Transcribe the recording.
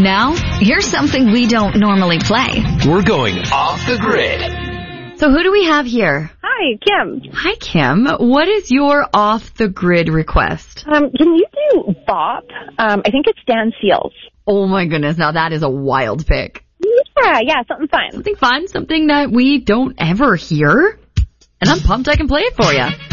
Now, here's something we don't normally play. We're going off the grid. So who do we have here? Hi, Kim. Hi, Kim. What is your off-the-grid request? Can you do Bop? I think it's Dan Seals. Oh, my goodness. Now, that is a wild pick. Yeah, something fun. Something fun, something that we don't ever hear. And I'm pumped I can play it for you.